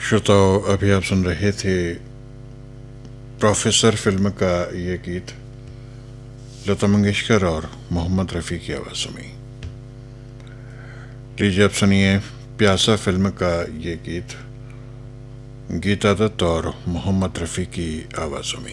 श्रोताओं, अभी आप सुन रहे थे प्रोफेसर फिल्म का ये गीत लता मंगेशकर और मोहम्मद रफ़ी की आवाज़ों में। लीजिए अब सुनिए प्यासा फिल्म का ये गीत गीता दत्त और मोहम्मद रफ़ी की आवाज़ों में।